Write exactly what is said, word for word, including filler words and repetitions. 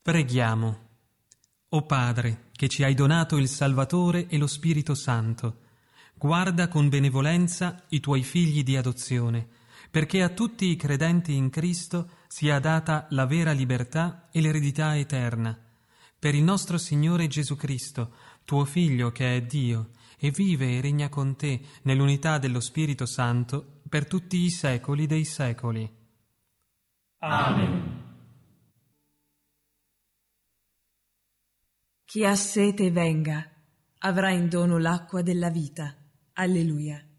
Preghiamo. O Padre, che ci hai donato il Salvatore e lo Spirito Santo, guarda con benevolenza i tuoi figli di adozione, perché a tutti i credenti in Cristo sia data la vera libertà e l'eredità eterna. Per il nostro Signore Gesù Cristo, tuo Figlio che è Dio, e vive e regna con te nell'unità dello Spirito Santo per tutti i secoli dei secoli. Amen. Chi ha sete venga, avrà in dono l'acqua della vita. Alleluia.